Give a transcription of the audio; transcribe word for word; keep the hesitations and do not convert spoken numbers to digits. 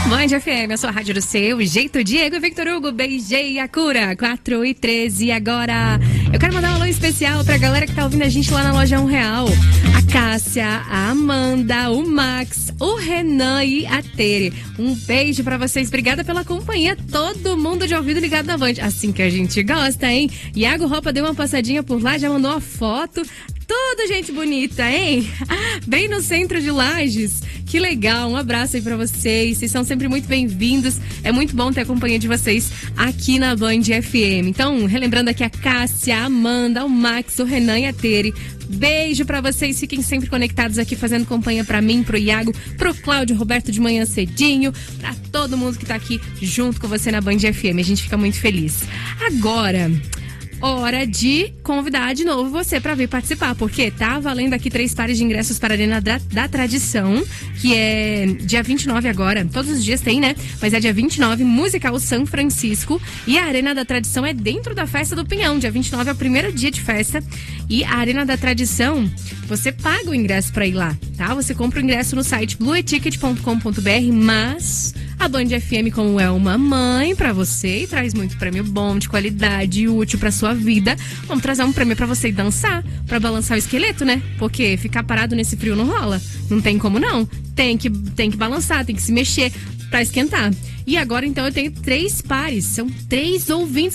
Band F M, a sua rádio do seu jeito. Diego e Victor Hugo, beijei a cura. quatro e treze agora. Eu quero mandar um alô especial pra galera que tá ouvindo a gente lá na loja Um Real. A Cássia, a Amanda, o Max, o Renan e a Tere. Um beijo pra vocês. Obrigada pela companhia. Todo mundo de ouvido ligado na Band. Assim que a gente gosta, hein? Iago Ropa deu uma passadinha por lá, já mandou uma foto. Tudo gente bonita, hein? Bem no centro de Lages. Que legal, um abraço aí pra vocês. Vocês são sempre muito bem-vindos. É muito bom ter a companhia de vocês aqui na Band F M. Então, relembrando aqui a Cássia, a Amanda, o Max, o Renan e a Tere. Beijo pra vocês, fiquem sempre conectados aqui, fazendo companhia pra mim, pro Iago, pro Cláudio Roberto de manhã cedinho, pra todo mundo que tá aqui junto com você na Band F M. A gente fica muito feliz. Agora, hora de convidar de novo você para vir participar, porque tá valendo aqui três pares de ingressos para a Arena da, da Tradição, que é dia vinte e nove agora, todos os dias tem, né? Mas é dia vinte e nove, Musical São Francisco, e a Arena da Tradição é dentro da Festa do Pinhão. Dia vinte e nove é o primeiro dia de festa, e a Arena da Tradição, você paga o ingresso para ir lá, tá? Você compra o ingresso no site blue ticket ponto com ponto b r, mas a Band F M, como é uma mãe pra você e traz muito prêmio bom, de qualidade e útil pra sua vida, vamos trazer um prêmio pra você dançar, pra balançar o esqueleto, né? Porque ficar parado nesse frio não rola. Não tem como não. Tem que, tem que balançar, tem que se mexer pra esquentar. E agora, então, eu tenho três pares. São três ouvintes